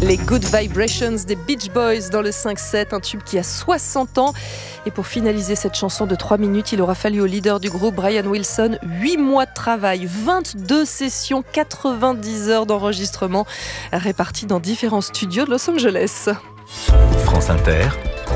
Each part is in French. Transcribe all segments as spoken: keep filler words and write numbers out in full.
Les Good Vibrations des Beach Boys dans le cinq sept, un tube qui a soixante ans. Et pour finaliser cette chanson de trois minutes, il aura fallu au leader du groupe, Brian Wilson, huit mois de travail, vingt-deux sessions, quatre-vingt-dix heures d'enregistrement réparties dans différents studios de Los Angeles. France Inter,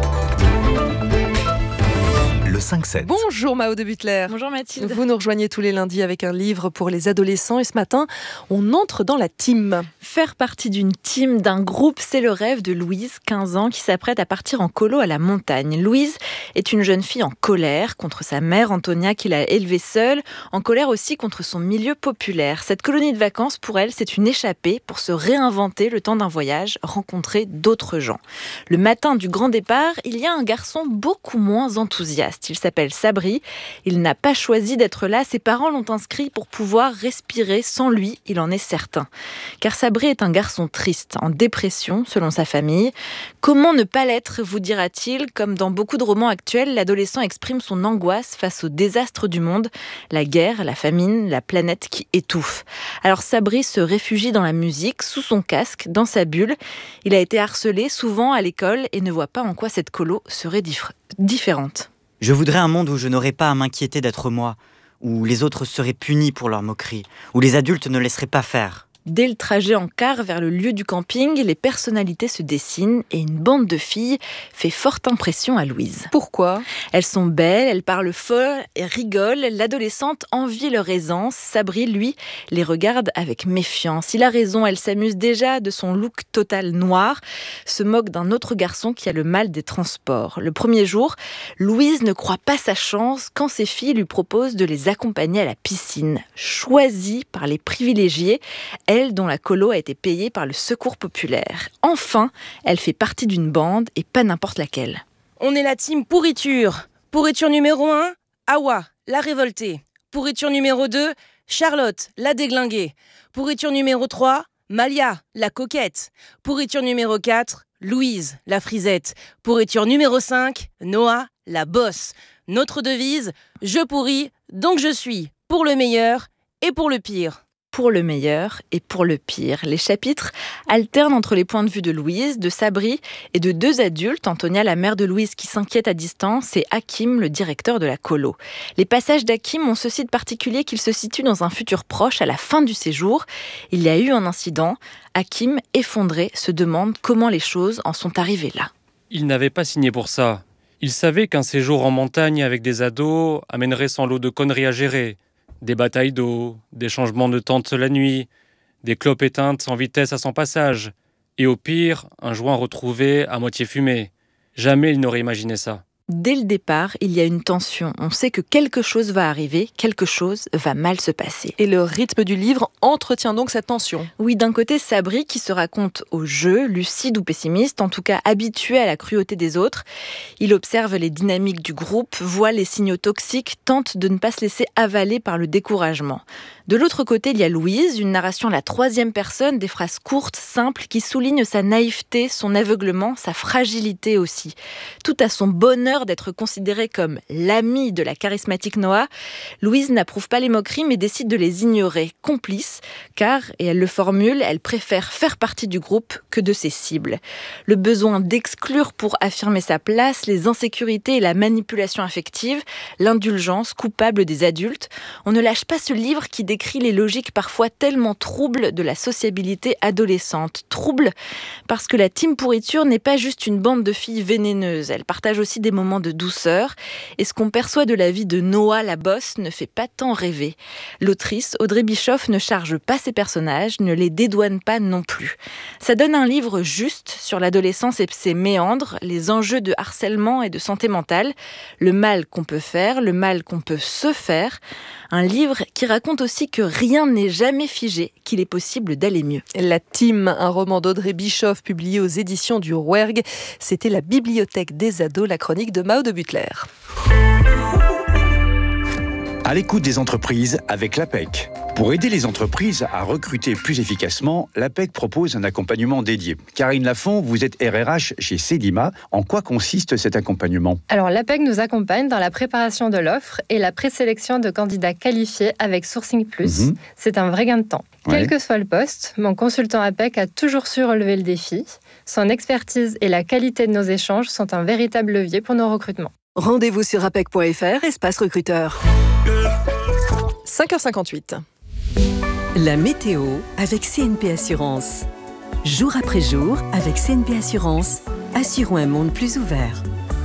le cinq sept. Bonjour Mao de Butler. Bonjour Mathilde. Vous nous rejoignez tous les lundis avec un livre pour les adolescents et ce matin, on entre dans la team. Faire partie d'une team, d'un groupe, c'est le rêve de Louise, quinze ans, qui s'apprête à partir en colo à la montagne. Louise est une jeune fille en colère contre sa mère Antonia qui l'a élevée seule, en colère aussi contre son milieu populaire. Cette colonie de vacances, pour elle, c'est une échappée pour se réinventer le temps d'un voyage, rencontrer d'autres gens. Le matin du grand départ, il y a un garçon beaucoup moins enthousiaste. Il s'appelle Sabri. Il n'a pas choisi d'être là. Ses parents l'ont inscrit pour pouvoir respirer. Sans lui, il en est certain. Car Sabri est un garçon triste, en dépression, selon sa famille. Comment ne pas l'être, vous dira-t-il? Comme dans beaucoup de romans actuels, l'adolescent exprime son angoisse face au désastre du monde, la guerre, la famine, la planète qui étouffe. Alors Sabri se réfugie dans la musique, sous son casque, dans sa bulle. Il a été harcelé souvent à l'école et ne voit pas en quoi cette colo serait dif- différente. Je voudrais un monde où je n'aurais pas à m'inquiéter d'être moi, où les autres seraient punis pour leurs moqueries, où les adultes ne laisseraient pas faire. Dès le trajet en car vers le lieu du camping, les personnalités se dessinent et une bande de filles fait forte impression à Louise. Pourquoi ? Elles sont belles, elles parlent fort et rigolent. L'adolescente envie leur aisance. Sabri, lui, les regarde avec méfiance. Il a raison, elle s'amuse déjà de son look total noir, se moque d'un autre garçon qui a le mal des transports. Le premier jour, Louise ne croit pas sa chance quand ses filles lui proposent de les accompagner à la piscine. Choisie par les privilégiés, elle dont la colo a été payée par le Secours populaire. Enfin, elle fait partie d'une bande et pas n'importe laquelle. On est la team pourriture. Pourriture numéro un, Awa, la révoltée. Pourriture numéro deux, Charlotte, la déglinguée. Pourriture numéro trois, Malia, la coquette. Pourriture numéro quatre, Louise, la frisette. Pourriture numéro cinq, Noah, la bosse. Notre devise, je pourris, donc je suis, pour le meilleur et pour le pire. Pour le meilleur et pour le pire. Les chapitres alternent entre les points de vue de Louise, de Sabri et de deux adultes, Antonia, la mère de Louise qui s'inquiète à distance, et Hakim, le directeur de la colo. Les passages d'Hakim ont ceci de particulier qu'il se situe dans un futur proche, à la fin du séjour. Il y a eu un incident. Hakim, effondré, se demande comment les choses en sont arrivées là. Il n'avait pas signé pour ça. Il savait qu'un séjour en montagne avec des ados amènerait son lot de conneries à gérer. Des batailles d'eau, des changements de tente la nuit, des clopes éteintes sans vitesse à son passage, et au pire, un joint retrouvé à moitié fumé. Jamais il n'aurait imaginé ça. Dès le départ, il y a une tension. On sait que quelque chose va arriver, quelque chose va mal se passer. Et le rythme du livre entretient donc cette tension. Oui, d'un côté, Sabri qui se raconte au jeu, lucide ou pessimiste, en tout cas habitué à la cruauté des autres. Il observe les dynamiques du groupe, voit les signaux toxiques, tente de ne pas se laisser avaler par le découragement. De l'autre côté, il y a Louise, une narration à la troisième personne, des phrases courtes, simples, qui soulignent sa naïveté, son aveuglement, sa fragilité aussi. Tout à son bonheur d'être considérée comme l'amie de la charismatique Noah, Louise n'approuve pas les moqueries mais décide de les ignorer, complice, car, et elle le formule, elle préfère faire partie du groupe que de ses cibles. Le besoin d'exclure pour affirmer sa place, les insécurités et la manipulation affective, l'indulgence coupable des adultes. On ne lâche pas ce livre qui décrit les logiques parfois tellement troubles de la sociabilité adolescente. Troubles parce que la team pourriture n'est pas juste une bande de filles vénéneuses, elle partage aussi des moments de douceur, et ce qu'on perçoit de la vie de Noah, la bosse, ne fait pas tant rêver. L'autrice, Audrey Bischoff, ne charge pas ses personnages, ne les dédouane pas non plus. Ça donne un livre juste sur l'adolescence et ses méandres, les enjeux de harcèlement et de santé mentale, le mal qu'on peut faire, le mal qu'on peut se faire. Un livre qui raconte aussi que rien n'est jamais figé, qu'il est possible d'aller mieux. La Team, un roman d'Audrey Bischoff publié aux éditions du Rouergue. C'était la bibliothèque des ados, la chronique de Mao de Butler. À l'écoute des entreprises avec l'A P E C. Pour aider les entreprises à recruter plus efficacement, l'A P E C propose un accompagnement dédié. Karine Lafont, vous êtes R R H chez Cedima. En quoi consiste cet accompagnement ? Alors l'A P E C nous accompagne dans la préparation de l'offre et la présélection de candidats qualifiés avec Sourcing Plus. Mmh. C'est un vrai gain de temps. Ouais. Quel que soit le poste, mon consultant A P E C a toujours su relever le défi. Son expertise et la qualité de nos échanges sont un véritable levier pour nos recrutements. Rendez-vous sur apec point f r, espace recruteur. cinq heures cinquante-huit. La météo avec C N P Assurance. Jour après jour, avec C N P Assurance, assurons un monde plus ouvert.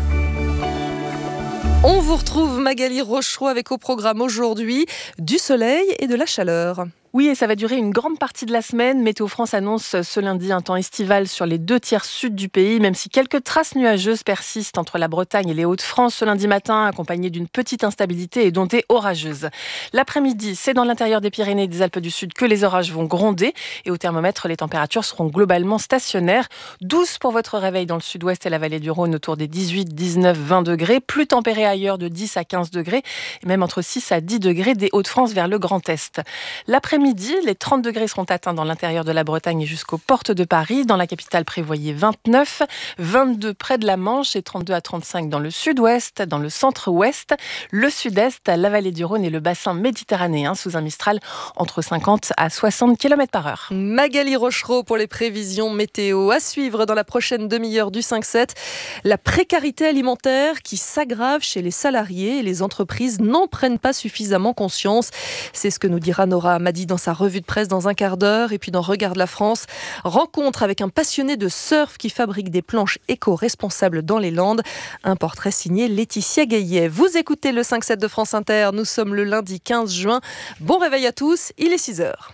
On vous retrouve Magali Rochereau avec au programme aujourd'hui du soleil et de la chaleur. Oui, et ça va durer une grande partie de la semaine. Météo France annonce ce lundi un temps estival sur les deux tiers sud du pays, même si quelques traces nuageuses persistent entre la Bretagne et les Hauts-de-France ce lundi matin, accompagnées d'une petite instabilité et d'ondées orageuses. L'après-midi, c'est dans l'intérieur des Pyrénées et des Alpes du Sud que les orages vont gronder. Et au thermomètre, les températures seront globalement stationnaires. douze pour votre réveil dans le sud-ouest et la vallée du Rhône, autour des dix-huit, dix-neuf, vingt degrés. Plus tempéré ailleurs de dix à quinze degrés, et même entre six à dix degrés des Hauts-de-France vers le Grand Est. L'après-midi, Midi, les trente degrés seront atteints dans l'intérieur de la Bretagne et jusqu'aux portes de Paris. Dans la capitale, prévoyez vingt-neuf, vingt-deux près de la Manche et trente-deux à trente-cinq dans le sud-ouest, dans le centre-ouest, le sud-est, la vallée du Rhône et le bassin méditerranéen sous un Mistral entre cinquante à soixante kilomètres par heure. Magali Rochereau pour les prévisions météo. À suivre dans la prochaine demi-heure du cinq sept, la précarité alimentaire qui s'aggrave chez les salariés et les entreprises n'en prennent pas suffisamment conscience. C'est ce que nous dira Nora Amadi dans sa revue de presse dans un quart d'heure. Et puis dans Regarde la France, rencontre avec un passionné de surf qui fabrique des planches éco-responsables dans les Landes. Un portrait signé Laetitia Gaillet. Vous écoutez le cinq sept de France Inter. Nous sommes le lundi quinze juin. Bon réveil à tous, il est six heures.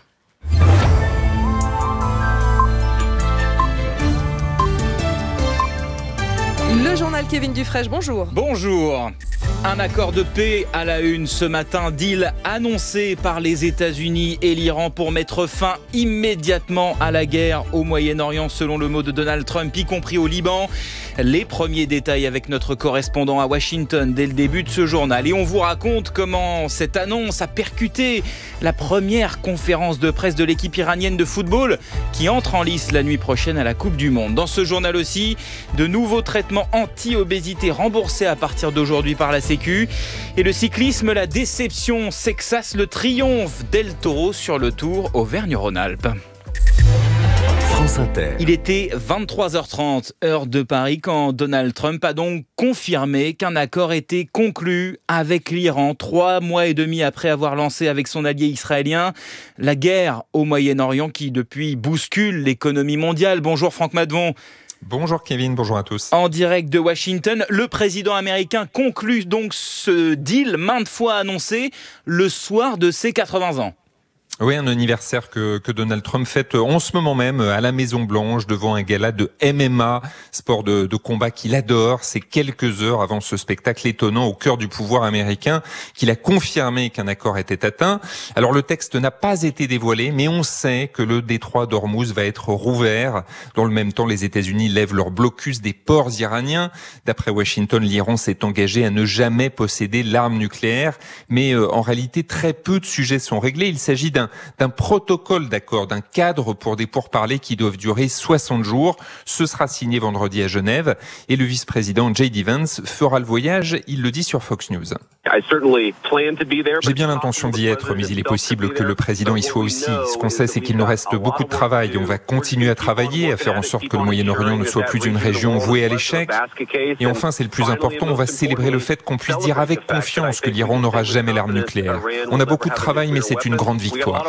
Le journal Kevin Dufresne, bonjour. Bonjour. Un accord de paix à la une ce matin, deal annoncé par les États-Unis et l'Iran pour mettre fin immédiatement à la guerre au Moyen-Orient, selon le mot de Donald Trump, y compris au Liban. Les premiers détails avec notre correspondant à Washington dès le début de ce journal. Et on vous raconte comment cette annonce a percuté la première conférence de presse de l'équipe iranienne de football qui entre en lice la nuit prochaine à la Coupe du Monde. Dans ce journal aussi, de nouveaux traitements anti-obésité remboursés à partir d'aujourd'hui par la Sécu. Et le cyclisme, la déception s'exace, le triomphe d'El Toro sur le Tour Auvergne-Rhône-Alpes. France Inter. Il était vingt-trois heures trente, heure de Paris, quand Donald Trump a donc confirmé qu'un accord était conclu avec l'Iran, trois mois et demi après avoir lancé avec son allié israélien la guerre au Moyen-Orient qui depuis bouscule l'économie mondiale. Bonjour Franck Madvon. Bonjour Kevin, bonjour à tous. En direct de Washington, le président américain conclut donc ce deal maintes fois annoncé le soir de ses quatre-vingts ans. Oui, un anniversaire que, que Donald Trump fête en ce moment même à la Maison-Blanche devant un gala de M M A, sport de, de combat qu'il adore. C'est quelques heures avant ce spectacle étonnant au cœur du pouvoir américain qu'il a confirmé qu'un accord était atteint. Alors le texte n'a pas été dévoilé, mais on sait que le détroit d'Ormuz va être rouvert. Dans le même temps, les États-Unis lèvent leur blocus des ports iraniens. D'après Washington, l'Iran s'est engagé à ne jamais posséder l'arme nucléaire. Mais euh, en réalité, très peu de sujets sont réglés. Il s'agit d'un d'un protocole d'accord, d'un cadre pour des pourparlers qui doivent durer soixante jours. Ce sera signé vendredi à Genève et le vice-président J D Vance fera le voyage, il le dit sur Fox News. J'ai bien l'intention d'y être, mais il est possible que le président y soit aussi. Ce qu'on sait, c'est qu'il nous reste beaucoup de travail. On va continuer à travailler, à faire en sorte que le Moyen-Orient ne soit plus une région vouée à l'échec. Et enfin, c'est le plus important, on va célébrer le fait qu'on puisse dire avec confiance que l'Iran n'aura jamais l'arme nucléaire. On a beaucoup de travail, mais c'est une grande victoire.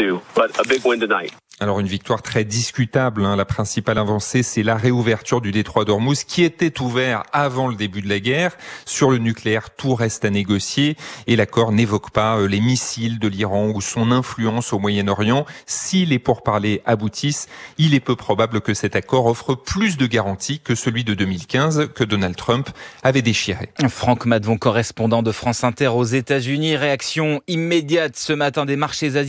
Alors une victoire très discutable, hein. La principale avancée, c'est la réouverture du détroit d'Ormuz qui était ouvert avant le début de la guerre. Sur le nucléaire, tout reste à négocier et l'accord n'évoque pas euh, les missiles de l'Iran ou son influence au Moyen-Orient. Si les pourparlers aboutissent, il est peu probable que cet accord offre plus de garanties que celui de deux mille quinze que Donald Trump avait déchiré. Franck Madvon, correspondant de France Inter aux États-Unis. Réaction immédiate ce matin des marchés asiatiques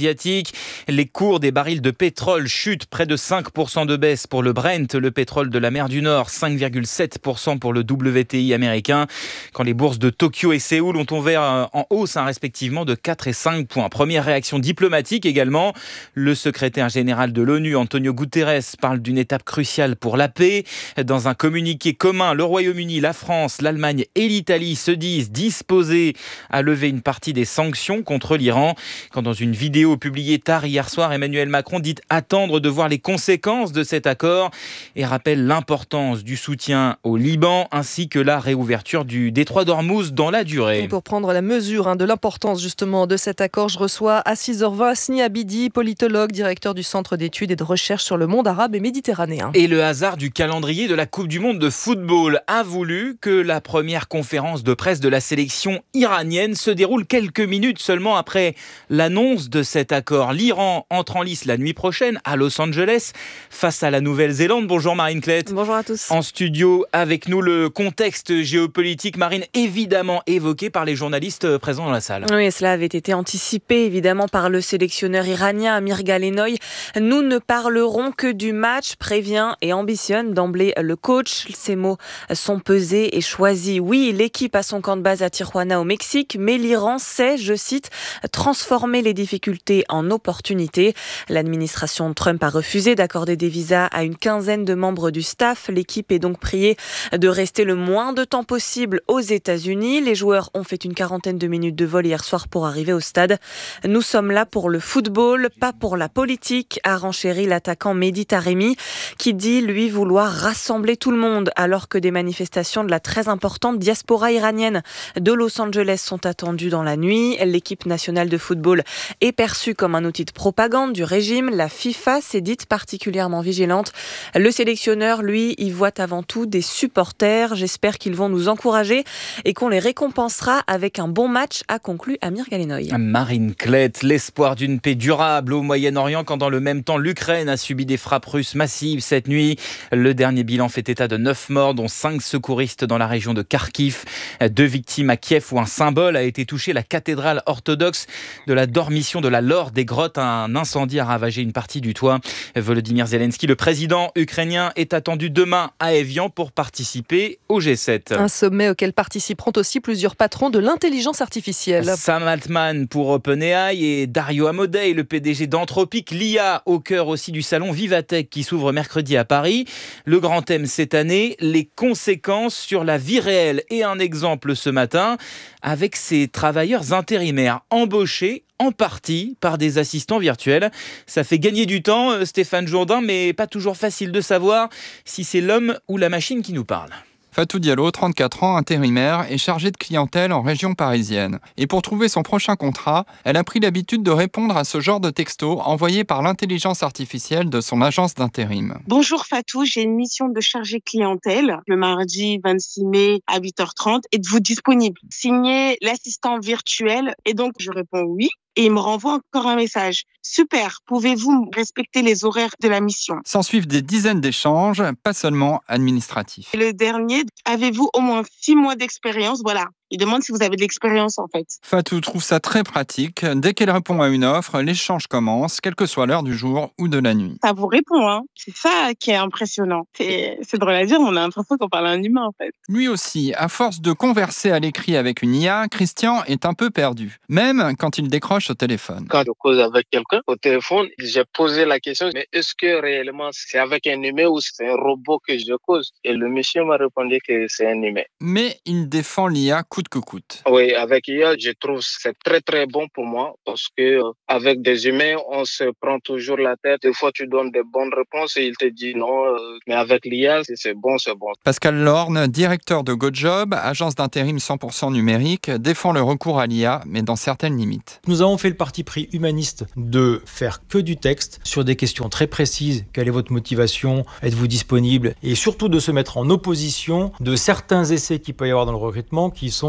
asiatique. Les cours des barils de pétrole chutent, près de cinq pour cent de baisse pour le Brent, le pétrole de la mer du Nord, cinq virgule sept pour cent pour le W T I américain, quand les bourses de Tokyo et Séoul ont ouvert en hausse, hein, respectivement de quatre et cinq points. Première réaction diplomatique également. Le secrétaire général de l'ONU, Antonio Guterres, parle d'une étape cruciale pour la paix. Dans un communiqué commun, le Royaume-Uni, la France, l'Allemagne et l'Italie se disent disposés à lever une partie des sanctions contre l'Iran. Quand dans une vidéo publiée tard hier soir, Emmanuel Macron dit attendre de voir les conséquences de cet accord et rappelle l'importance du soutien au Liban ainsi que la réouverture du détroit d'Ormuz dans la durée. Et pour prendre la mesure hein, de l'importance justement de cet accord, je reçois à six heures vingt Asni Abidi, politologue, directeur du Centre d'études et de recherche sur le monde arabe et méditerranéen. Et le hasard du calendrier de la Coupe du Monde de football a voulu que la première conférence de presse de la sélection iranienne se déroule quelques minutes seulement après l'annonce de cet accord. L'Iran entre en lice la nuit prochaine à Los Angeles face à la Nouvelle-Zélande. Bonjour Marine Klett. Bonjour à tous. En studio avec nous, le contexte géopolitique, Marine, évidemment évoqué par les journalistes présents dans la salle. Oui, cela avait été anticipé évidemment par le sélectionneur iranien Amir Galenoy. Nous ne parlerons que du match, prévient et ambitionne d'emblée le coach. Ces mots sont pesés et choisis. Oui, l'équipe a son camp de base à Tijuana au Mexique, mais l'Iran sait, je cite, transformer les difficultés en opportunités. L'administration Trump a refusé d'accorder des visas à une quinzaine de membres du staff. L'équipe est donc priée de rester le moins de temps possible aux États-Unis. Les joueurs ont fait une quarantaine de minutes de vol hier soir pour arriver au stade. Nous sommes là pour le football, pas pour la politique, a renchéri l'attaquant Mehdi Taremi, qui dit, lui, vouloir rassembler tout le monde, alors que des manifestations de la très importante diaspora iranienne de Los Angeles sont attendues dans la nuit. L'équipe nationale de football est perçue comme un outil de propagande du régime. La FIFA s'est dite particulièrement vigilante. Le sélectionneur, lui, y voit avant tout des supporters. J'espère qu'ils vont nous encourager et qu'on les récompensera avec un bon match, a conclu Amir Galenoy. Marine Klett, l'espoir d'une paix durable au Moyen-Orient quand dans le même temps l'Ukraine a subi des frappes russes massives cette nuit. Le dernier bilan fait état de neuf morts, dont cinq secouristes dans la région de Kharkiv. Deux victimes à Kiev où un symbole a été touché, la cathédrale orthodoxe de la Dormition de la Laure des Grottes. Un incendie a ravagé une partie du toit. Volodymyr Zelensky, le président ukrainien, est attendu demain à Évian pour participer au G sept. Un sommet auquel participeront aussi plusieurs patrons de l'intelligence artificielle. Sam Altman pour OpenAI et Dario Amodei, le P D G d'Anthropic, l'I A au cœur aussi du salon Vivatech qui s'ouvre mercredi à Paris. Le grand thème cette année, les conséquences sur la vie réelle. Et un exemple ce matin avec ces travailleurs intérimaires embauchés en partie par des assistants virtuels. Ça fait gagner du temps, Stéphane Jourdain, mais pas toujours facile de savoir si c'est l'homme ou la machine qui nous parle. Fatou Diallo, trente-quatre ans, intérimaire, est chargée de clientèle en région parisienne. Et pour trouver son prochain contrat, elle a pris l'habitude de répondre à ce genre de texto envoyé par l'intelligence artificielle de son agence d'intérim. Bonjour Fatou, j'ai une mission de chargée clientèle le mardi vingt-six mai à huit heures trente. Êtes-vous disponible? Signé l'assistant virtuel. Et donc je réponds oui. Et il me renvoie encore un message. Super, pouvez-vous respecter les horaires de la mission? S'en suivent des dizaines d'échanges, pas seulement administratifs. Et le dernier, avez-vous au moins six mois d'expérience? Voilà. Il demande si vous avez de l'expérience en fait. Fatou trouve ça très pratique. Dès qu'elle répond à une offre, l'échange commence, quelle que soit l'heure du jour ou de la nuit. Ça vous répond, hein. C'est ça qui est impressionnant. C'est, c'est drôle à dire, on a l'impression qu'on parle à un humain en fait. Lui aussi, à force de converser à l'écrit avec une I A, Christian est un peu perdu. Même quand il décroche au téléphone. Quand je cause avec quelqu'un au téléphone, j'ai posé la question, mais est-ce que réellement c'est avec un humain ou c'est un robot que je cause? Et le monsieur m'a répondu que c'est un humain. Mais il défend l'I A coûte que coûte. Oui, avec I A, je trouve que c'est très très bon pour moi parce que euh, avec des humains, on se prend toujours la tête. Des fois, tu donnes des bonnes réponses et il te dit non. Euh, mais avec l'I A, c'est, c'est bon, c'est bon. Pascal Lorne, directeur de GoJob, agence d'intérim cent pour cent numérique, défend le recours à l'I A, mais dans certaines limites. Nous avons fait le parti pris humaniste de faire que du texte sur des questions très précises. Quelle est votre motivation? Êtes-vous disponible? Et surtout de se mettre en opposition de certains essais qu'il peut y avoir dans le recrutement qui sont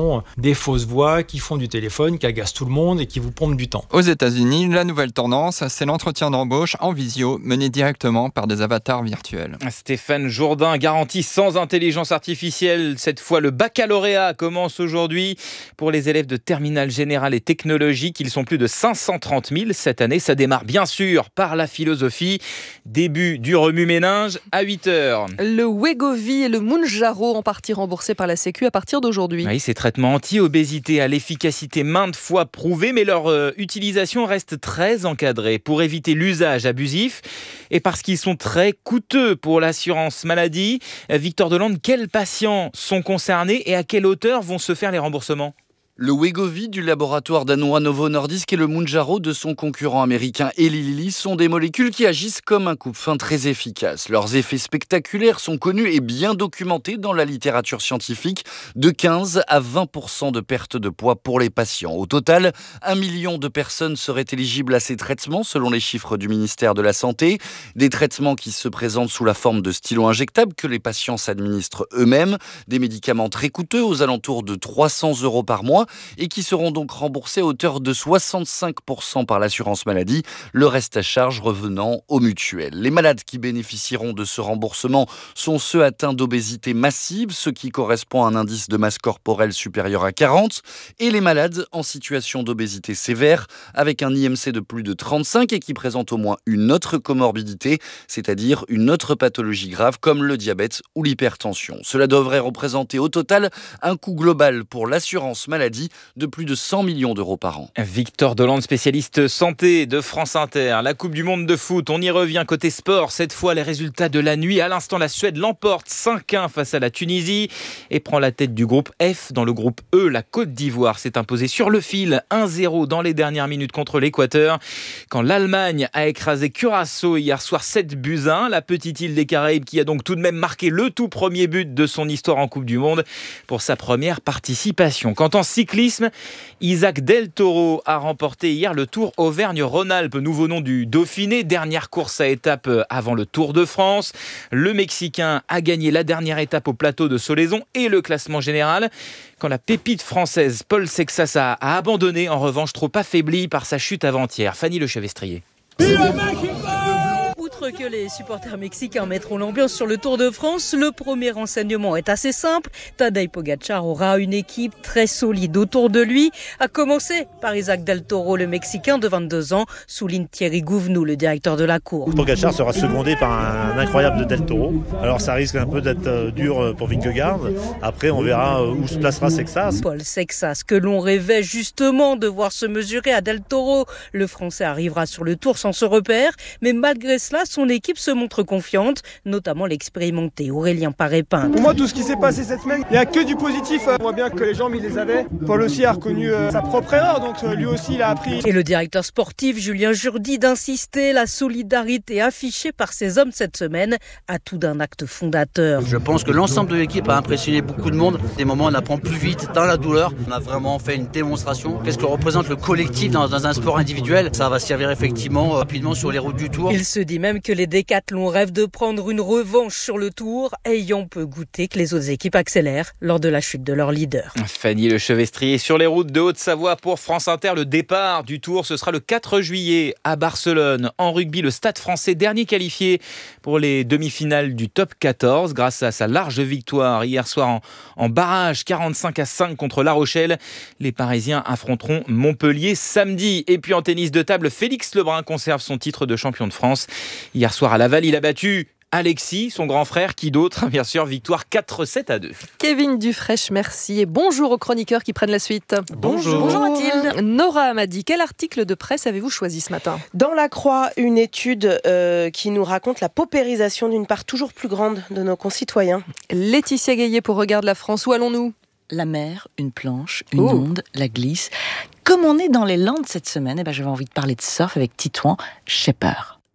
sont des fausses voix qui font du téléphone, qui agacent tout le monde et qui vous pompent du temps. Aux États-Unis, la nouvelle tendance, c'est l'entretien d'embauche en visio mené directement par des avatars virtuels. Stéphane Jourdain garantit sans intelligence artificielle. Cette fois, le baccalauréat commence aujourd'hui pour les élèves de terminale générale et technologique. Ils sont plus de cinq cent trente mille cette année. Ça démarre bien sûr par la philosophie. Début du remue-ménage à huit heures. Le Wegovy et le Mounjaro en partie remboursés par la Sécu à partir d'aujourd'hui. Oui, ces traitements anti-obésité à l'efficacité maintes fois prouvée, mais leur euh, utilisation reste très encadrée pour éviter l'usage abusif et parce qu'ils sont très coûteux pour l'assurance maladie. Victor Delande, quels patients sont concernés et à quelle hauteur vont se faire les remboursements ? Le Wegovy du laboratoire danois Novo Nordisk et le Mounjaro de son concurrent américain Eli Lilly sont des molécules qui agissent comme un coupe-faim très efficace. Leurs effets spectaculaires sont connus et bien documentés dans la littérature scientifique, de quinze à vingt pour cent de perte de poids pour les patients. Au total, un million de personnes seraient éligibles à ces traitements selon les chiffres du ministère de la Santé. Des traitements qui se présentent sous la forme de stylos injectables que les patients s'administrent eux-mêmes, des médicaments très coûteux aux alentours de trois cents euros par mois, et qui seront donc remboursés à hauteur de soixante-cinq pour cent par l'assurance maladie, le reste à charge revenant aux mutuelles. Les malades qui bénéficieront de ce remboursement sont ceux atteints d'obésité massive, ce qui correspond à un indice de masse corporelle supérieur à quarante, et les malades en situation d'obésité sévère, avec un I M C de plus de trente-cinq et qui présentent au moins une autre comorbidité, c'est-à-dire une autre pathologie grave comme le diabète ou l'hypertension. Cela devrait représenter au total un coût global pour l'assurance maladie de plus de cent millions d'euros par an. Victor Delande, spécialiste santé de France Inter. La Coupe du Monde de foot, on y revient côté sport. Cette fois, les résultats de la nuit. À l'instant, la Suède l'emporte cinq un face à la Tunisie et prend la tête du groupe F. Dans le groupe E, la Côte d'Ivoire s'est imposée sur le fil un zéro dans les dernières minutes contre l'Équateur. Quand l'Allemagne a écrasé Curaçao hier soir sept buts à un, la petite île des Caraïbes qui a donc tout de même marqué le tout premier but de son histoire en Coupe du Monde pour sa première participation. Quant en cyclisme, Isaac Del Toro a remporté hier le Tour Auvergne-Rhône-Alpes, nouveau nom du Dauphiné, dernière course à étape avant le Tour de France. Le Mexicain a gagné la dernière étape au plateau de Solaizon et le classement général. Quand la pépite française Paul Sexas a, a abandonné, en revanche trop affaibli par sa chute avant-hier. Fanny Le Chevestrier. Outre que les supporters mexicains mettront l'ambiance sur le Tour de France, le premier renseignement est assez simple. Tadej Pogacar aura une équipe très solide autour de lui, à commencer par Isaac Del Toro, le Mexicain de vingt-deux ans, souligne Thierry Gouvenou, le directeur de la course. Pogacar sera secondé par un incroyable Del Toro. Alors ça risque un peu d'être dur pour Vingegaard. Après, on verra où se placera Sexas. Paul Sexas, que l'on rêvait justement de voir se mesurer à Del Toro. Le Français arrivera sur le Tour sans se repère, mais malgré cela, son équipe se montre confiante, notamment l'expérimenté Aurélien Paré-Pinte. Pour moi, tout ce qui s'est passé cette semaine, il n'y a que du positif. On voit bien que les jambes, ils les avaient. Paul aussi a reconnu euh, sa propre erreur, donc euh, lui aussi, il a appris. Et le directeur sportif Julien Jourdi d'insister, la solidarité affichée par ces hommes cette semaine, atout d'un acte fondateur. Je pense que l'ensemble de l'équipe a impressionné beaucoup de monde. Des moments, on apprend plus vite dans la douleur. On a vraiment fait une démonstration. Qu'est-ce que représente le collectif dans, dans un sport individuel? Ça va servir effectivement rapidement sur les routes du Tour. Il se dit même que les décathlons rêvent de prendre une revanche sur le Tour, ayant peu goûté que les autres équipes accélèrent lors de la chute de leur leader. Fanny Le Chevestrier sur les routes de Haute-Savoie pour France Inter. Le départ du Tour, ce sera le quatre juillet à Barcelone. En rugby, le Stade français, dernier qualifié pour les demi-finales du top quatorze grâce à sa large victoire hier soir en, en barrage quarante-cinq à cinq contre La Rochelle. Les Parisiens affronteront Montpellier samedi. Et puis en tennis de table, Félix Lebrun conserve son titre de champion de France. Hier soir à Laval, il a battu Alexis, son grand frère, qui d'autre, bien sûr, victoire quatre sept à deux. Kevin Dufresne, merci. Et bonjour aux chroniqueurs qui prennent la suite. Bonjour. Bonjour Mathilde. Nora Amadi, quel article de presse avez-vous choisi ce matin ? Dans La Croix, une étude euh, qui nous raconte la paupérisation d'une part toujours plus grande de nos concitoyens. Laetitia Gaillet pour Regarde la France, où allons-nous ? La mer, une planche, une oh. onde, la glisse. Comme on est dans les Landes cette semaine, eh ben, j'avais envie de parler de surf avec Titouan Shepper.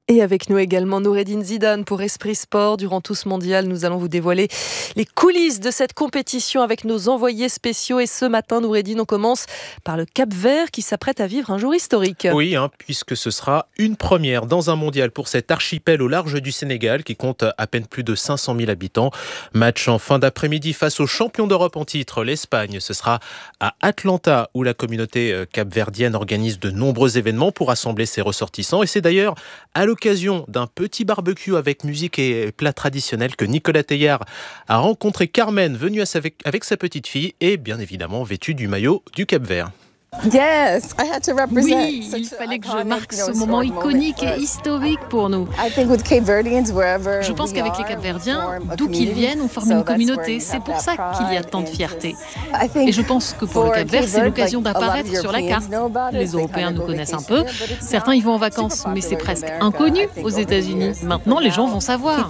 Et avec nous également Noureddine Zidane pour Esprit Sport. Durant tout ce mondial, nous allons vous dévoiler les coulisses de cette compétition avec nos envoyés spéciaux. Et ce matin, Noureddine, on commence par le Cap-Vert qui s'apprête à vivre un jour historique. Oui, hein, puisque ce sera une première dans un mondial pour cet archipel au large du Sénégal qui compte à peine plus de cinq cent mille habitants. Match en fin d'après-midi face aux champions d'Europe en titre, l'Espagne. Ce sera à Atlanta où la communauté capverdienne organise de nombreux événements pour rassembler ses ressortissants. Et c'est d'ailleurs à l'occasion d'un petit barbecue avec musique et plats traditionnels que Nicolas Teillard a rencontré Carmen, venue avec, avec sa petite fille et bien évidemment vêtue du maillot du Cap-Vert. Yes, I had to represent. Oui, il fallait que je marque ce moment iconique et historique pour nous. Je pense qu'avec les Cap-Verdiens, d'où qu'ils viennent, on forme une communauté. C'est pour ça qu'il y a tant de fierté. Et je pense que pour le Cap-Vert, c'est l'occasion d'apparaître sur la carte. Les Européens nous connaissent un peu. Certains y vont en vacances, mais c'est presque inconnu aux États-Unis. Maintenant, les gens vont savoir.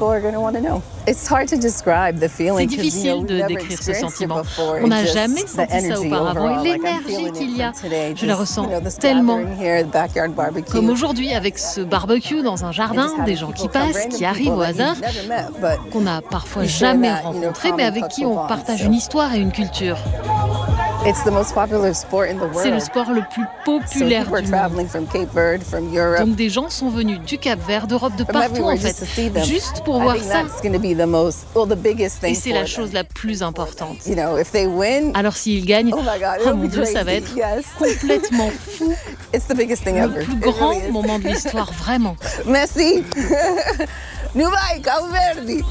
C'est difficile de décrire ce sentiment. On n'a jamais senti ça auparavant. Et l'énergie qu'il y a, je la ressens tellement. Comme aujourd'hui avec ce barbecue dans un jardin, des gens qui passent, qui arrivent au hasard, qu'on n'a parfois jamais rencontrés, mais avec qui on partage une histoire et une culture. C'est le sport le plus populaire du monde. Donc des gens sont venus du Cap-Vert, d'Europe, de partout en fait, juste pour voir ça. Et c'est la chose la plus importante. Alors s'ils gagnent, oh mon Dieu, ça va être complètement fou. Le plus grand moment de l'histoire, vraiment. Merci. Nouvelle Cap-Verdi.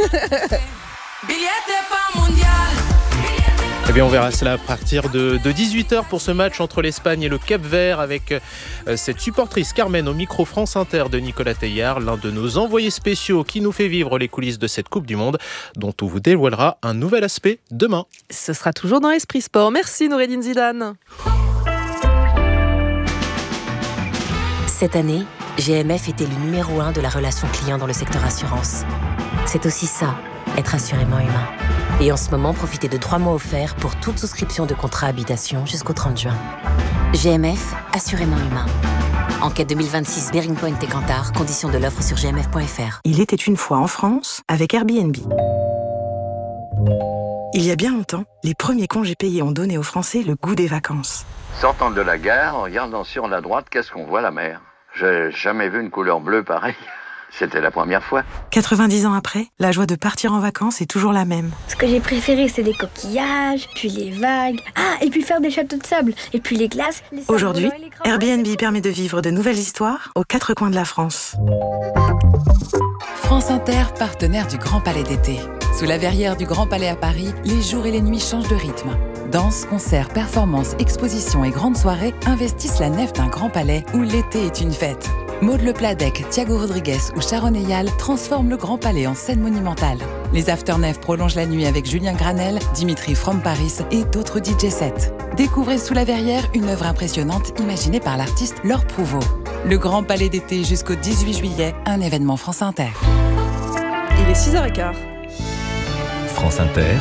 Eh bien, on verra cela à partir de, de dix-huit heures pour ce match entre l'Espagne et le Cap-Vert avec euh, cette supportrice Carmen au micro France Inter de Nicolas Teillard, l'un de nos envoyés spéciaux qui nous fait vivre les coulisses de cette Coupe du Monde dont on vous dévoilera un nouvel aspect demain. Ce sera toujours dans Esprit Sport. Merci Noureddine Zidane. Cette année, G M F était le numéro un de la relation client dans le secteur assurance. C'est aussi ça, être assurément humain. Et en ce moment, profitez de trois mois offerts pour toute souscription de contrat habitation jusqu'au trente juin. G M F, assurément humain. Enquête deux mille vingt-six, Bearing Point et Kantar, conditions de l'offre sur g m f point f r. Il était une fois en France avec Airbnb. Il y a bien longtemps, les premiers congés payés ont donné aux Français le goût des vacances. Sortant de la gare, en regardant sur la droite, qu'est-ce qu'on voit? La mer. J'ai jamais vu une couleur bleue pareille. C'était la première fois. quatre-vingt-dix ans après, la joie de partir en vacances est toujours la même. Ce que j'ai préféré, c'est les coquillages, puis les vagues. Ah, et puis faire des châteaux de sable, et puis les glaces. Les Aujourd'hui, Airbnb permet de vivre de nouvelles histoires aux quatre coins de la France. France Inter, partenaire du Grand Palais d'été. Sous la verrière du Grand Palais à Paris, les jours et les nuits changent de rythme. Danse, concerts, performances, expositions et grandes soirées investissent la nef d'un Grand Palais où l'été est une fête. Maud Le Pladec, Thiago Rodriguez ou Sharon Eyal transforment le Grand Palais en scène monumentale. Les Afternef prolongent la nuit avec Julien Granel, Dimitri From Paris et d'autres D J sets. Découvrez Sous la Verrière, une œuvre impressionnante imaginée par l'artiste Laure Prouveau. Le Grand Palais d'été jusqu'au dix-huit juillet, un événement France Inter. Il est six heures quinze. France Inter.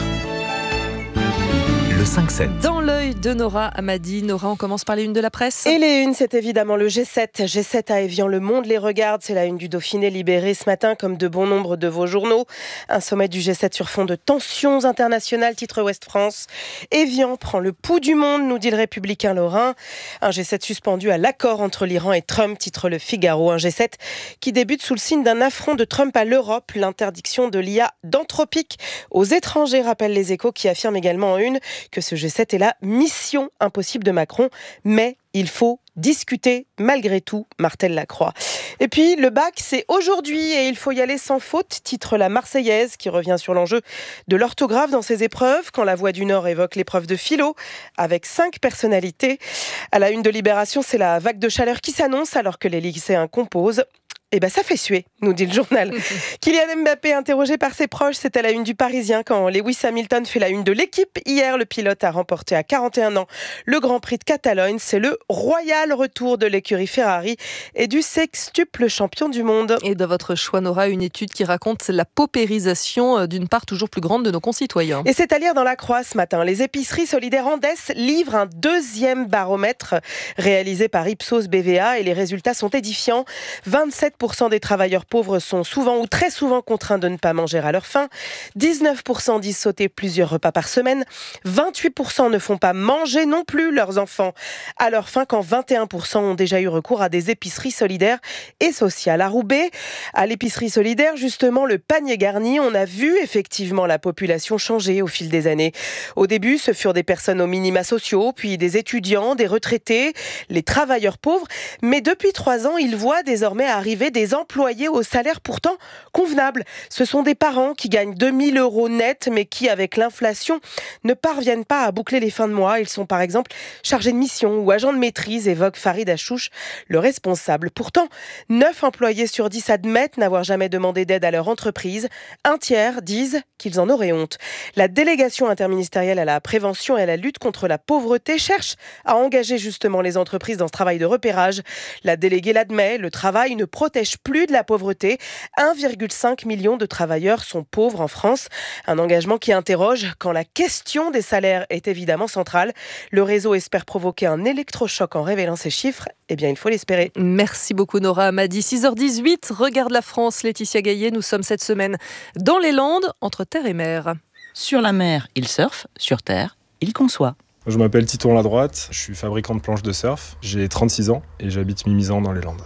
cinq sept. Dans l'œil de Nora Amadi. Nora, on commence par les unes de la presse. Et les unes, c'est évidemment le G sept. G sept à Évian, le monde les regarde. C'est la une du Dauphiné libéré ce matin, comme de bon nombre de vos journaux. Un sommet du G sept sur fond de tensions internationales, titre Ouest France. Évian prend le pouls du monde, nous dit le Républicain Lorrain. Un G sept suspendu à l'accord entre l'Iran et Trump, titre Le Figaro. Un G sept qui débute sous le signe d'un affront de Trump à l'Europe. L'interdiction de l'I A d'Anthropique aux étrangers, rappelle les Échos, qui affirme également en une que ce G sept est la mission impossible de Macron, mais il faut discuter malgré tout, martèle Lacroix. Et puis le bac, c'est aujourd'hui et il faut y aller sans faute, titre La Marseillaise, qui revient sur l'enjeu de l'orthographe dans ses épreuves, quand La Voix du Nord évoque l'épreuve de philo, avec cinq personnalités. À la une de Libération, c'est la vague de chaleur qui s'annonce alors que les lycéens composent. Eh ben ça fait suer, nous dit le journal. Kylian Mbappé interrogé par ses proches, c'est à la une du Parisien quand Lewis Hamilton fait la une de l'équipe. Hier, le pilote a remporté à quarante et un ans le Grand Prix de Catalogne. C'est le royal retour de l'écurie Ferrari et du sextuple champion du monde. Et de votre choix, Nora, une étude qui raconte la paupérisation d'une part toujours plus grande de nos concitoyens. Et c'est à lire dans La Croix ce matin. Les épiceries solidaires Andes livrent un deuxième baromètre réalisé par Ipsos B V A et les résultats sont édifiants. vingt-sept pour pour cent des travailleurs pauvres sont souvent ou très souvent contraints de ne pas manger à leur faim. dix-neuf pour cent disent sauter plusieurs repas par semaine. vingt-huit pour cent ne font pas manger non plus leurs enfants à leur faim, quand vingt et un pour cent ont déjà eu recours à des épiceries solidaires et sociales. À Roubaix, à l'épicerie solidaire, justement, le panier garni, on a vu effectivement la population changer au fil des années. Au début, ce furent des personnes aux minima sociaux, puis des étudiants, des retraités, les travailleurs pauvres. Mais depuis trois ans, ils voient désormais arriver des employés au salaire pourtant convenable. Ce sont des parents qui gagnent deux mille euros net, mais qui, avec l'inflation, ne parviennent pas à boucler les fins de mois. Ils sont par exemple chargés de mission ou agents de maîtrise, évoque Farid Achouch, le responsable. Pourtant, neuf employés sur dix admettent n'avoir jamais demandé d'aide à leur entreprise. Un tiers disent qu'ils en auraient honte. La délégation interministérielle à la prévention et à la lutte contre la pauvreté cherche à engager justement les entreprises dans ce travail de repérage. La déléguée l'admet, le travail ne protège plus de la pauvreté. un virgule cinq million de travailleurs sont pauvres en France. Un engagement qui interroge quand la question des salaires est évidemment centrale. Le réseau espère provoquer un électrochoc en révélant ces chiffres. Eh bien, il faut l'espérer. Merci beaucoup Nora Amadi. six heures dix-huit, regarde la France, Laetitia Gaillet. Nous sommes cette semaine dans les Landes, entre terre et mer. Sur la mer, il surfe. Sur terre, il conçoit. Je m'appelle Titon Ladroite, je suis fabricant de planches de surf. J'ai trente-six ans et j'habite Mimizan dans les Landes.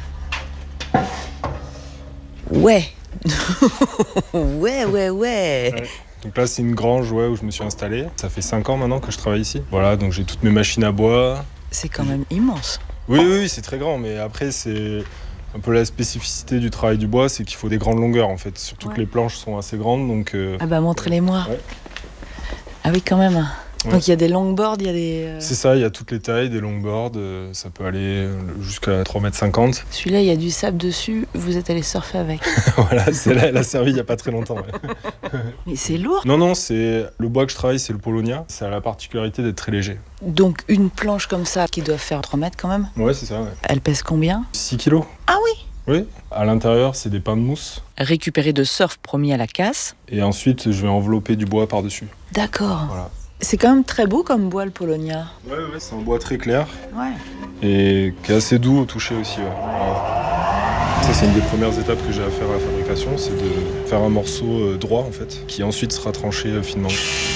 Ouais. ouais, ouais, ouais. ouais. Donc là, c'est une grange ouais, où je me suis installé. Ça fait cinq ans maintenant que je travaille ici. Voilà, donc j'ai toutes mes machines à bois. C'est quand même immense. Oui, oui, oui, c'est très grand, mais après, c'est un peu la spécificité du travail du bois, c'est qu'il faut des grandes longueurs en fait. Surtout ouais. que les planches sont assez grandes, donc... Euh... Ah bah montrez-les-moi. Ouais. Ah oui, quand même. Ouais. Donc il y a des longboards, il y a des... Euh... C'est ça, il y a toutes les tailles, des longboards, euh, ça peut aller jusqu'à trois mètres cinquante. Celui-là, il y a du sable dessus, vous êtes allé surfer avec. Voilà, c'est là, elle a servi il n'y a pas très longtemps. Ouais. Mais c'est lourd. Non, non, c'est le bois que je travaille, c'est le Polonia. Ça a la particularité d'être très léger. Donc une planche comme ça, qui doit faire trois mètres quand même. Ouais, c'est ça, ouais. Elle pèse combien? six kilos. Ah oui. Oui, à l'intérieur, c'est des pains de mousse. Récupéré de surf promis à la casse. Et ensuite, je vais envelopper du bois par-dessus. D'accord. Voilà. C'est quand même très beau comme bois, le Polonia. Ouais, ouais, c'est un bois très clair. Ouais. Et qui est assez doux au toucher aussi. Ouais. Voilà. Ça, c'est une des premières étapes que j'ai à faire à la fabrication, c'est de faire un morceau droit, en fait, qui ensuite sera tranché finement.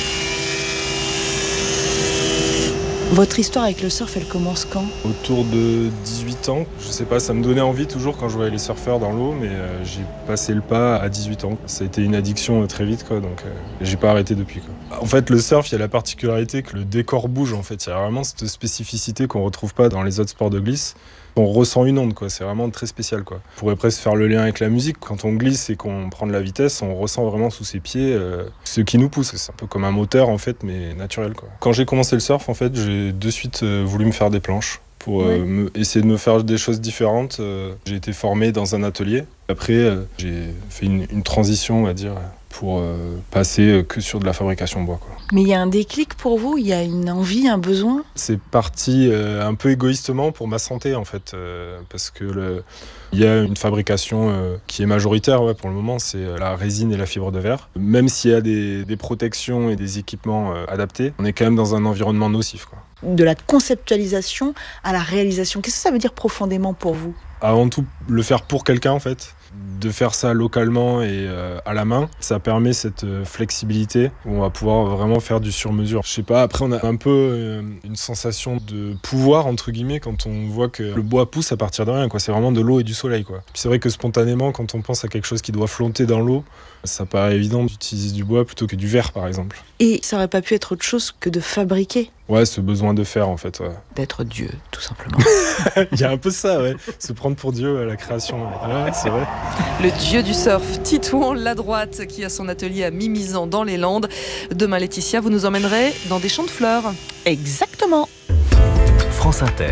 Votre histoire avec le surf, elle commence quand? Autour de dix-huit ans. Je sais pas, ça me donnait envie toujours quand je voyais les surfeurs dans l'eau, mais euh, j'ai passé le pas à dix-huit ans. Ça a été une addiction euh, très vite, quoi, donc euh, j'ai pas arrêté depuis, quoi. En fait, le surf, il y a la particularité que le décor bouge, en fait. Il y a vraiment cette spécificité qu'on retrouve pas dans les autres sports de glisse. On ressent une onde, quoi. C'est vraiment très spécial, quoi. On pourrait presque faire le lien avec la musique. Quand on glisse et qu'on prend de la vitesse, on ressent vraiment sous ses pieds euh, ce qui nous pousse. C'est un peu comme un moteur, en fait, mais naturel, quoi. Quand j'ai commencé le surf, en fait, j'ai de suite euh, voulu me faire des planches pour euh, ouais. me, essayer de me faire des choses différentes. Euh, j'ai été formé dans un atelier. Après, euh, j'ai fait une, une transition, on va dire, pour euh, passer que sur de la fabrication bois, quoi. Mais il y a un déclic pour vous? Il y a une envie, un besoin? C'est parti euh, un peu égoïstement pour ma santé, en fait, euh, parce que le... il y a une fabrication euh, qui est majoritaire ouais, pour le moment, c'est la résine et la fibre de verre. Même s'il y a des, des protections et des équipements euh, adaptés, on est quand même dans un environnement nocif, quoi. De la conceptualisation à la réalisation, qu'est-ce que ça veut dire profondément pour vous? Avant tout, le faire pour quelqu'un, en fait. De faire ça localement et euh, à la main, ça permet cette euh, flexibilité où on va pouvoir vraiment faire du sur-mesure. Je sais pas, après on a un peu euh, une sensation de pouvoir entre guillemets quand on voit que le bois pousse à partir de rien, quoi. C'est vraiment de l'eau et du soleil, quoi. Puis c'est vrai que spontanément, quand on pense à quelque chose qui doit flotter dans l'eau, ça paraît évident d'utiliser du bois plutôt que du verre, par exemple. Et ça aurait pas pu être autre chose que de fabriquer? Ouais, ce besoin de faire, en fait. Ouais. D'être Dieu, tout simplement. Il y a un peu ça, ouais. Se prendre pour Dieu à la création. Ouais, ouais, c'est vrai. Le dieu du surf, Titon Ladroite, qui a son atelier à Mimizan dans les Landes. Demain, Laetitia, vous nous emmènerez dans des champs de fleurs. Exactement. France Inter.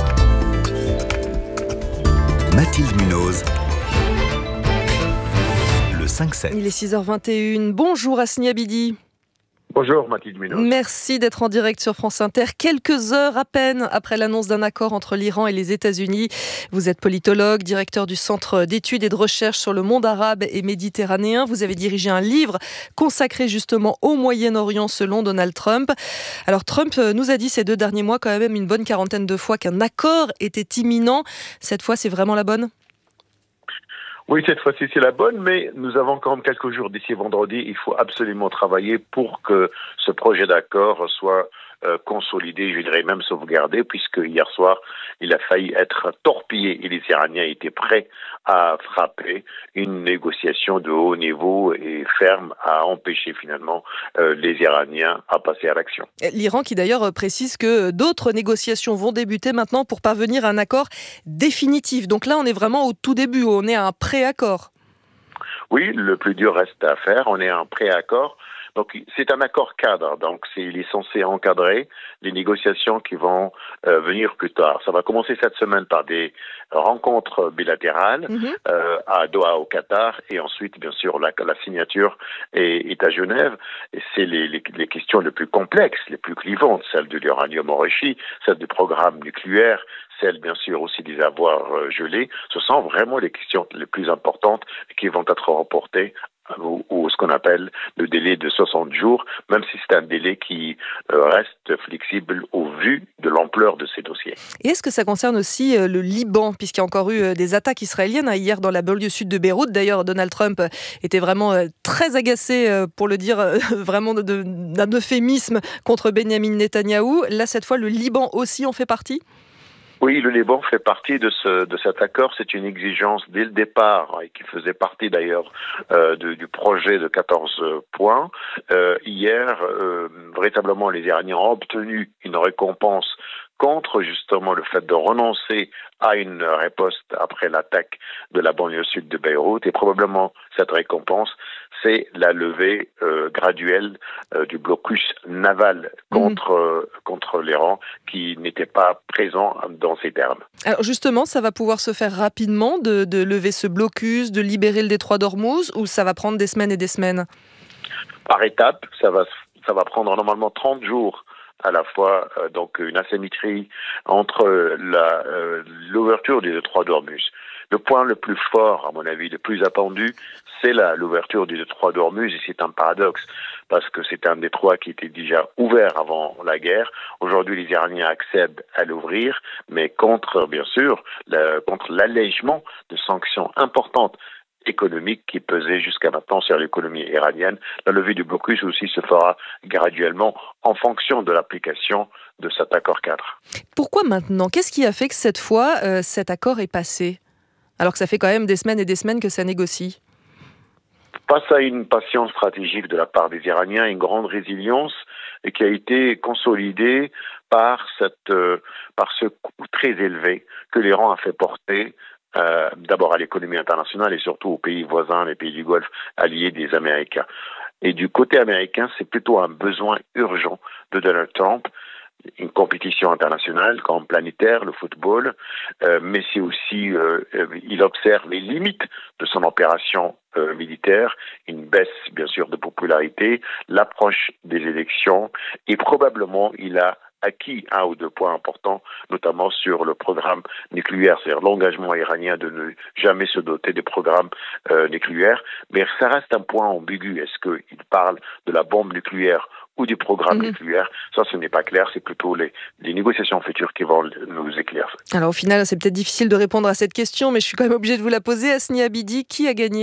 Mathilde Munoz. Le cinq sept. Il est six heures vingt et une. Bonjour Asni Abidi. Bonjour Mathilde Munoz. Merci d'être en direct sur France Inter. Quelques heures à peine après l'annonce d'un accord entre l'Iran et les États-Unis. Vous êtes politologue, directeur du Centre d'études et de recherche sur le monde arabe et méditerranéen. Vous avez dirigé un livre consacré justement au Moyen-Orient selon Donald Trump. Alors Trump nous a dit ces deux derniers mois quand même une bonne quarantaine de fois qu'un accord était imminent. Cette fois, c'est vraiment la bonne ? Oui, cette fois-ci, c'est la bonne, mais nous avons quand même quelques jours d'ici vendredi. Il faut absolument travailler pour que ce projet d'accord soit euh, consolidé, je dirais même sauvegardé, puisque hier soir, il a failli être torpillé et les Iraniens étaient prêts à frapper une négociation de haut niveau et ferme à empêcher finalement euh, les Iraniens à passer à l'action. L'Iran qui d'ailleurs précise que d'autres négociations vont débuter maintenant pour parvenir à un accord définitif. Donc là, on est vraiment au tout début, on est à un pré-accord. Oui, le plus dur reste à faire, on est à un pré-accord. Donc c'est un accord cadre, donc c'est, il est censé encadrer les négociations qui vont euh, venir plus tard. Ça va commencer cette semaine par des rencontres bilatérales mm-hmm. euh, à Doha au Qatar et ensuite bien sûr la, la signature est, est à Genève. Et c'est les, les, les questions les plus complexes, les plus clivantes, celle de l'uranium enrichi, celle du programme nucléaire, celle bien sûr aussi des avoirs euh, gelés. Ce sont vraiment les questions les plus importantes qui vont être reportées Ou, ou ce qu'on appelle le délai de soixante jours, même si c'est un délai qui euh, reste flexible au vu de l'ampleur de ces dossiers. Et est-ce que ça concerne aussi euh, le Liban, puisqu'il y a encore eu euh, des attaques israéliennes hein, hier dans la banlieue sud de Beyrouth. D'ailleurs, Donald Trump euh, était vraiment euh, très agacé, euh, pour le dire euh, vraiment de, de, d'un euphémisme, contre Benyamin Netanyahou. Là, cette fois, le Liban aussi en fait partie ? Oui, le Liban fait partie de ce de cet accord. C'est une exigence dès le départ et qui faisait partie d'ailleurs euh, de, du projet de quatorze points. Euh, hier, euh, véritablement, les Iraniens ont obtenu une récompense contre justement le fait de renoncer à une riposte après l'attaque de la banlieue sud de Beyrouth. Et probablement cette récompense, c'est la levée euh, graduelle euh, du blocus naval contre, mmh. euh, contre l'Iran qui n'était pas présent dans ces termes. Alors justement, ça va pouvoir se faire rapidement de, de lever ce blocus, de libérer le détroit d'Ormuz, ou ça va prendre des semaines et des semaines ? Par étapes, ça va, ça va prendre normalement trente jours. À la fois euh, donc une asymétrie entre la, euh, l'ouverture des détroits d'Ormuz. Le point le plus fort, à mon avis, le plus attendu, c'est la, l'ouverture du détroit d'Ormuz, et c'est un paradoxe, parce que c'est un détroit qui était déjà ouvert avant la guerre. Aujourd'hui, les Iraniens accèdent à l'ouvrir, mais contre, bien sûr, la, contre l'allègement de sanctions importantes économique qui pesait jusqu'à maintenant sur l'économie iranienne. La levée du blocus aussi se fera graduellement en fonction de l'application de cet accord cadre. Pourquoi maintenant ? Qu'est-ce qui a fait que cette fois, euh, cet accord est passé ? Alors que ça fait quand même des semaines et des semaines que ça négocie. Face à une patience stratégique de la part des Iraniens, une grande résilience et qui a été consolidée par, cette, euh, par ce coût très élevé que l'Iran a fait porter Euh, d'abord à l'économie internationale et surtout aux pays voisins, les pays du Golfe, alliés des Américains. Et du côté américain, c'est plutôt un besoin urgent de Donald Trump, une compétition internationale comme planétaire, le football, euh, mais c'est aussi, euh, il observe les limites de son opération euh, militaire, une baisse bien sûr de popularité, l'approche des élections, et probablement il a acquis un ou deux points importants, notamment sur le programme nucléaire, c'est-à-dire l'engagement iranien de ne jamais se doter des programmes euh, nucléaires. Mais ça reste un point ambigu. Est-ce qu'il parle de la bombe nucléaire ou du programme mmh. nucléaire ? Ça, ce n'est pas clair. C'est plutôt les, les négociations futures qui vont nous éclaircir. Alors au final, c'est peut-être difficile de répondre à cette question, mais je suis quand même obligée de vous la poser. Hasni Abidi, qui a gagné ?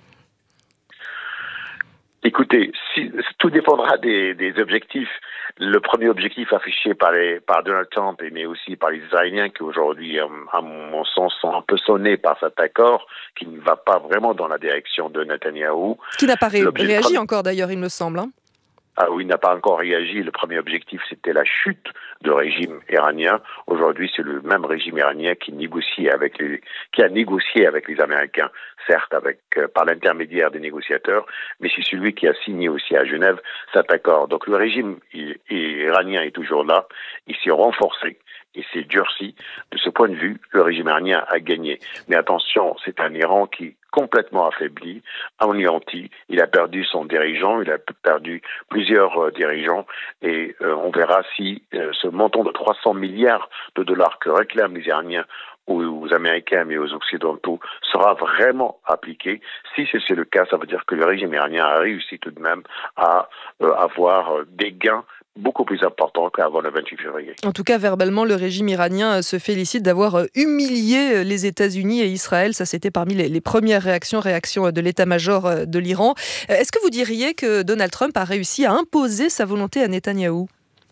Écoutez, si, tout dépendra des, des objectifs. Le premier objectif affiché par, les, par Donald Trump, mais aussi par les Israéliens, qui aujourd'hui, à mon sens, sont un peu sonnés par cet accord, qui ne va pas vraiment dans la direction de Netanyahou. Qui n'a pas ré- réagi premier... encore d'ailleurs, il me semble. Hein. Ah oui, il n'a pas encore réagi. Le premier objectif, c'était la chute du régime iranien. Aujourd'hui, c'est le même régime iranien qui négocie avec les, qui a négocié avec les Américains, certes avec euh, par l'intermédiaire des négociateurs, mais c'est celui qui a signé aussi à Genève cet accord. Donc le régime il, iranien est toujours là. Il s'est renforcé. Et s'est durci. De ce point de vue, le régime iranien a gagné. Mais attention, c'est un Iran qui complètement affaibli, anéanti. Il a perdu son dirigeant, il a perdu plusieurs euh, dirigeants. Et euh, on verra si euh, ce montant de trois cents milliards de dollars que réclament les Iraniens aux, aux Américains mais aux Occidentaux sera vraiment appliqué. Si c'est le cas, ça veut dire que le régime iranien a réussi tout de même à euh, avoir euh, des gains beaucoup plus important qu'avant le vingt-huit février. En tout cas, verbalement, le régime iranien se félicite d'avoir humilié les États-Unis et Israël. Ça, c'était parmi les, les premières réactions, réactions de l'état-major de l'Iran. Est-ce que vous diriez que Donald Trump a réussi à imposer sa volonté à Netanyahou ?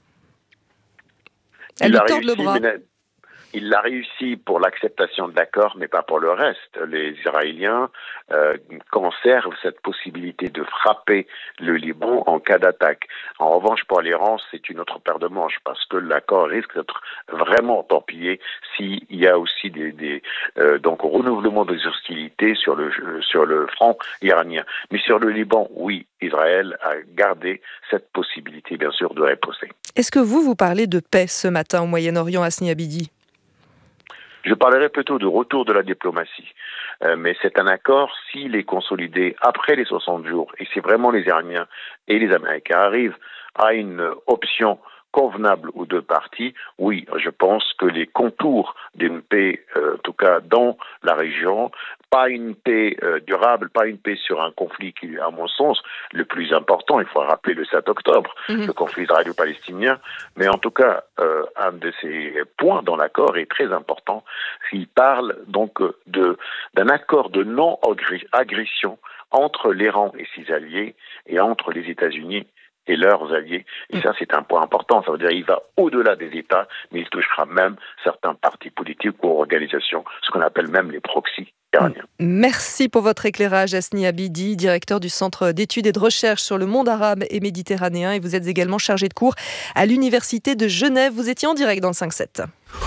Elle lui tord le bras. Mais... Il l'a réussi pour l'acceptation de l'accord, mais pas pour le reste. Les Israéliens euh, conservent cette possibilité de frapper le Liban en cas d'attaque. En revanche, pour l'Iran, c'est une autre paire de manches, parce que l'accord risque d'être vraiment torpillé s'il y a aussi des, des euh, donc renouvellement des hostilités sur le sur le front iranien. Mais sur le Liban, oui, Israël a gardé cette possibilité, bien sûr, de riposter. Est-ce que vous, vous parlez de paix ce matin au Moyen-Orient, Hasni Abidi ? Je parlerai plutôt de retour de la diplomatie. Euh, mais c'est un accord, s'il est consolidé après les soixante jours, et si vraiment les Iraniens et les Américains arrivent à une option convenable aux deux parties, oui, je pense que les contours d'une paix, euh, en tout cas dans la région, pas une paix euh, durable, pas une paix sur un conflit qui est, à mon sens, le plus important, il faut rappeler le sept octobre, mmh. le conflit israélo-palestinien, mais en tout cas, euh, un de ces points dans l'accord est très important, il parle donc de, d'un accord de non-agression entre l'Iran et ses alliés et entre les États-Unis et leurs alliés. Et ça, c'est un point important. Ça veut dire qu'il va au-delà des États, mais il touchera même certains partis politiques ou organisations, ce qu'on appelle même les proxys iraniens. Merci pour votre éclairage, Hasni Abidi, directeur du Centre d'études et de recherche sur le monde arabe et méditerranéen. Et vous êtes également chargé de cours à l'Université de Genève. Vous étiez en direct dans le cinq sept.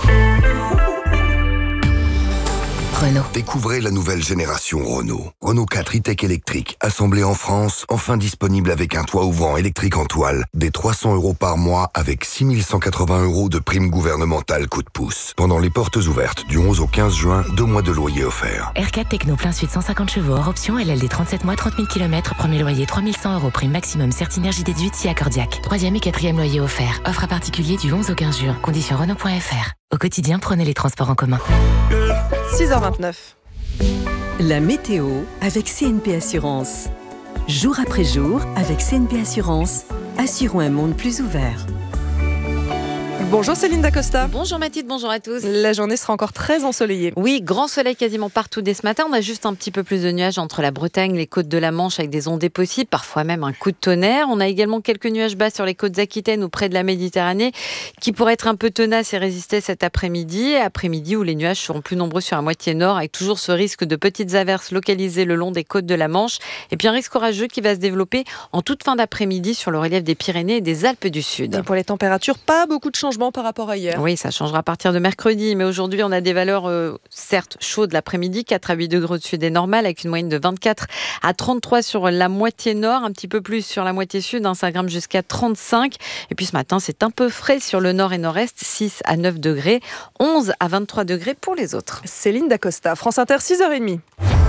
Renault. Découvrez la nouvelle génération Renault. Renault quatre e-tech électrique, assemblé en France, enfin disponible avec un toit ouvrant électrique en toile, des trois cents euros par mois avec six mille cent quatre-vingts euros de prime gouvernementale coup de pouce. Pendant les portes ouvertes du onze au quinze juin, deux mois de loyer offerts. R quatre Techno plein sud cent cinquante chevaux, hors option, L L D trente-sept mois, trente mille kilomètres, premier loyer trois mille cent euros, prime maximum Certinergie déduite si accordiaque. Troisième et quatrième loyer offert. Offre à particulier du onze au quinze juin. Conditions Renault point F R. Au quotidien, prenez les transports en commun. six heures vingt-neuf. La météo avec C N P Assurance. Jour après jour, avec C N P Assurance, assurons un monde plus ouvert. Bonjour Céline Dacosta. Bonjour Mathilde, bonjour à tous. La journée sera encore très ensoleillée. Oui, grand soleil quasiment partout dès ce matin. On a juste un petit peu plus de nuages entre la Bretagne, les côtes de la Manche avec des ondées possibles, parfois même un coup de tonnerre. On a également quelques nuages bas sur les côtes aquitaines ou près de la Méditerranée qui pourraient être un peu tenaces et résister cet après-midi. Après-midi où les nuages seront plus nombreux sur la moitié nord avec toujours ce risque de petites averses localisées le long des côtes de la Manche. Et puis un risque orageux qui va se développer en toute fin d'après-midi sur le relief des Pyrénées et des Alpes du Sud. Et pour les températures, pas beaucoup de changements par rapport à hier. Oui, ça changera à partir de mercredi, mais aujourd'hui on a des valeurs euh, certes chaudes l'après-midi, quatre à huit degrés au-dessus des normales, avec une moyenne de vingt-quatre à trente-trois sur la moitié nord, un petit peu plus sur la moitié sud, hein, ça grimpe jusqu'à trente-cinq. Et puis ce matin c'est un peu frais sur le nord et nord-est, six à neuf degrés, onze à vingt-trois degrés pour les autres. Céline Dacosta, France Inter, six heures trente.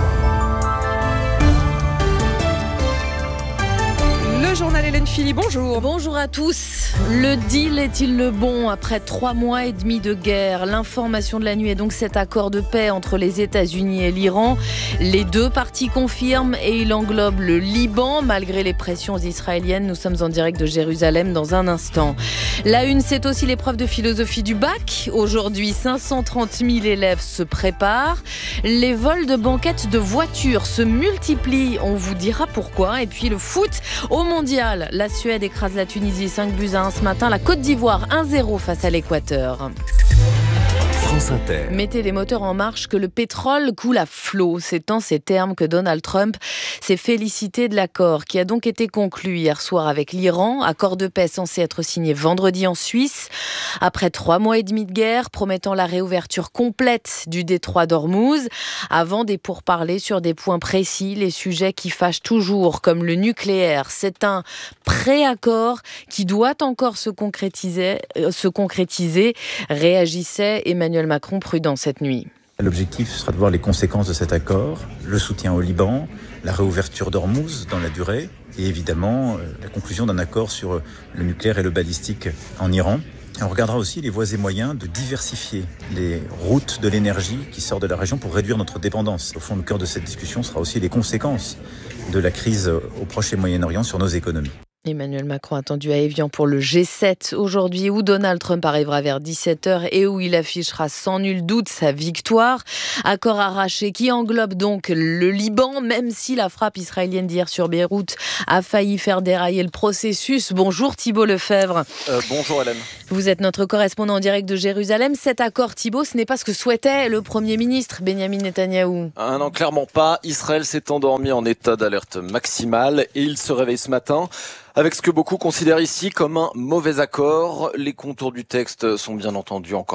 Le journal Hélène Philly, bonjour. Bonjour à tous. Le deal est-il le bon après trois mois et demi de guerre? L'information de la nuit est donc cet accord de paix entre les États-Unis et l'Iran. Les deux parties confirment et il englobe le Liban malgré les pressions israéliennes. Nous sommes en direct de Jérusalem dans un instant. La une, c'est aussi l'épreuve de philosophie du bac. Aujourd'hui, cinq cent trente mille élèves se préparent. Les vols de banquettes de voitures se multiplient. On vous dira pourquoi. Et puis le foot au mondial. La Suède écrase la Tunisie cinq buts à un ce matin. La Côte d'Ivoire un zéro face à l'Équateur. France Inter. Mettez les moteurs en marche, que le pétrole coule à flot. C'est en ces termes que Donald Trump s'est félicité de l'accord qui a donc été conclu hier soir avec l'Iran. Accord de paix censé être signé vendredi en Suisse. Après trois mois et demi de guerre, promettant la réouverture complète du détroit d'Ormuz. Avant des pourparlers sur des points précis, les sujets qui fâchent toujours, comme le nucléaire. C'est un pré-accord qui doit encore se concrétiser, euh, se concrétiser, réagissait Emmanuel Macron prudent cette nuit. L'objectif sera de voir les conséquences de cet accord, le soutien au Liban, la réouverture d'Ormuz dans la durée et évidemment la conclusion d'un accord sur le nucléaire et le balistique en Iran. Et on regardera aussi les voies et moyens de diversifier les routes de l'énergie qui sortent de la région pour réduire notre dépendance. Au fond, le cœur de cette discussion sera aussi les conséquences de la crise au Proche et Moyen-Orient sur nos économies. Emmanuel Macron attendu à Évian pour le G sept aujourd'hui, où Donald Trump arrivera vers dix-sept heures et où il affichera sans nul doute sa victoire. Accord arraché qui englobe donc le Liban, même si la frappe israélienne d'hier sur Beyrouth a failli faire dérailler le processus. Bonjour Thibault Lefebvre. Euh, bonjour Hélène. Vous êtes notre correspondant en direct de Jérusalem. Cet accord, Thibault, ce n'est pas ce que souhaitait le Premier ministre Benyamin Netanyahou. Ah non, clairement pas. Israël s'est endormi en état d'alerte maximale et il se réveille ce matin avec ce que beaucoup considèrent ici comme un mauvais accord. Les contours du texte sont bien entendu encore